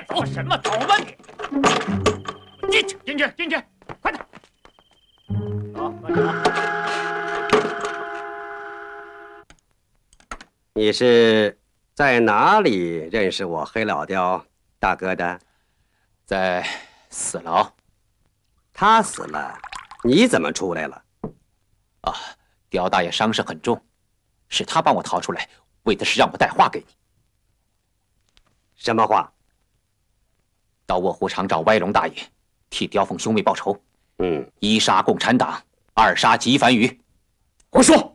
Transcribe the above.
走什么走吧你！进去，快点！走，慢走。 你是在哪里认识我黑老刁大哥的？ 在死牢。 他死了，你怎么出来了？ 啊，刁大爷伤势很重，是他帮我逃出来，为的是让我带话给你。 什么话？ 到卧虎场找歪龙大爷，替刁凤兄妹报仇。一杀共产党，二杀吉凡宇。 胡说！